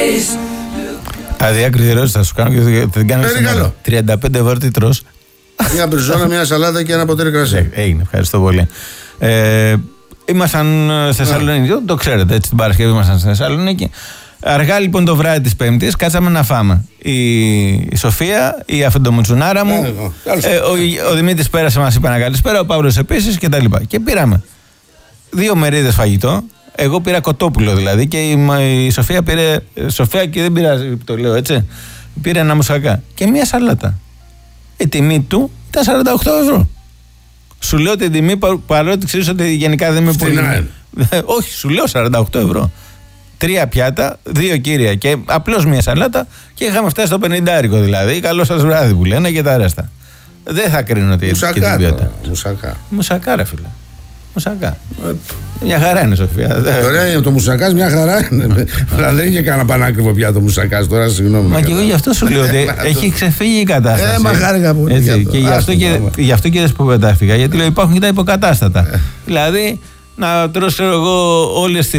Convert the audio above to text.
Αδιάκριτη ερώτηση θα σου κάνω και δεν κάνω. 35 ευρώ τι τρως? Μια μπριζόλα, μια σαλάτα και ένα ποτήρι κρασί. Έγινε, ευχαριστώ πολύ. Ήμασταν στη Θεσσαλονίκη, το ξέρετε, έτσι την Παρασκευή ήμασταν στη Θεσσαλονίκη. Αργά λοιπόν το βράδυ της Πέμπτης κάτσαμε να φάμε. Η Σοφία, η αφεντομουτσουνάρα μου, ο Δημήτρης πέρασε, μας είπε ένα καλησπέρα, ο Παύλος επίσης και τα λοιπά. Και πήραμε 2 μερίδες φαγητό. Εγώ πήρα κοτόπουλο δηλαδή και η Σοφία πήρε. Σοφία και δεν πειράζει, το λέω έτσι. Πήρε ένα μουσακά και μια σαλάτα. Η τιμή του ήταν 48 ευρώ. Σου λέω την τιμή παρότι ξέρεις ότι γενικά δεν είμαι πολύ. Όχι, σου λέω 48 ευρώ. 3 πιάτα, 2 κύρια και απλώς μια σαλάτα και είχαμε φτάσει στο 50 δηλαδή. Καλό σας βράδυ που λένε και τα ρέστα. Δεν θα κρίνω την ποιότητα. Μουσακά, ρε φίλε. Μουσακά. Μια χαρά είναι, Σοφία. Ωραία, το μουσακάς μια χαρά είναι. Δεν είχε κανένα πανάκριβο πια το μουσακάς τώρα, συγγνώμη. Μα και εγώ γι' αυτό σου λέω ότι έχει ξεφύγει η κατάσταση. Μα χάρηκα πολύ. Και γι' αυτό και δεσποβετάστηκα. Γιατί λέω υπάρχουν και τα υποκατάστατα. Δηλαδή να τρώσω εγώ όλες τις